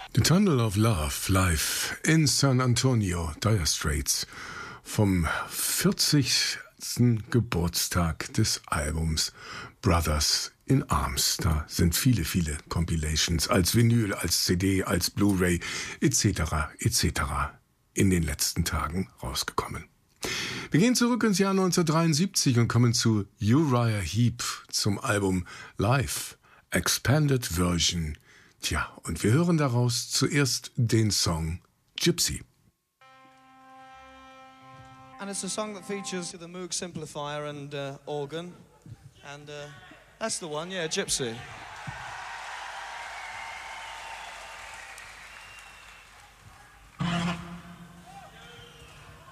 The Tunnel of Love live in San Antonio, Dire Straits, vom 40. Geburtstag des Albums Brothers in Arms. Da sind viele, viele Compilations als Vinyl, als CD, als Blu-ray etc. in den letzten Tagen rausgekommen. Wir gehen zurück ins Jahr 1973 und kommen zu Uriah Heep zum Album Live Expanded Version. Tja, und wir hören daraus zuerst den Song Gypsy. And it's a song that features the Moog simplifier and organ. And that's the one, yeah, Gypsy.